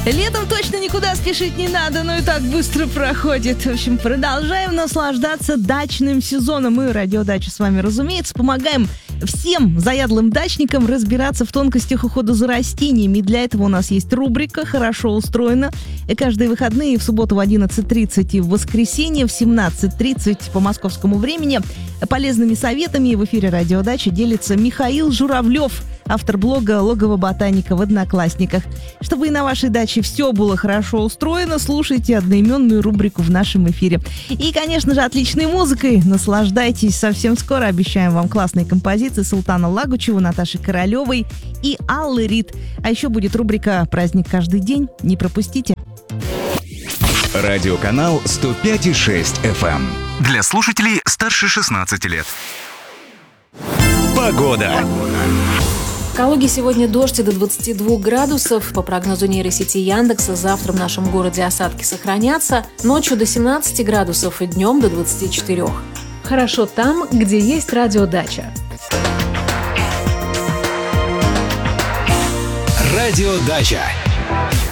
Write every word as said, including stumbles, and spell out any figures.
Летом точно никуда спешить не надо, но и так быстро проходит. В общем, продолжаем наслаждаться дачным сезоном. Мы, Радиодача, с вами, разумеется, помогаем всем заядлым дачникам разбираться в тонкостях ухода за растениями. И для этого у нас есть рубрика «Хорошо устроено». И каждые выходные в субботу в одиннадцать тридцать и в воскресенье в семнадцать тридцать по московскому времени полезными советами в эфире Радиодача делится Михаил Журавлев, автор блога «Логово ботаника» в Одноклассниках. Чтобы и на вашей даче все было хорошо устроено, слушайте одноименную рубрику в нашем эфире. И, конечно же, отличной музыкой наслаждайтесь. Совсем скоро обещаем вам классные композиции Султана Лагучева, Наташи Королевой и Аллы Рид. А еще будет рубрика «Праздник каждый день». Не пропустите. Радиоканал сто пять и шесть эф эм. Для слушателей старше шестнадцати лет. Погода. В Калуге сегодня дождь до двадцати двух градусов. По прогнозу нейросети Яндекса, завтра в нашем городе осадки сохранятся. Ночью до семнадцати градусов и днем до двадцати четырёх. Хорошо там, где есть Радиодача. Радиодача.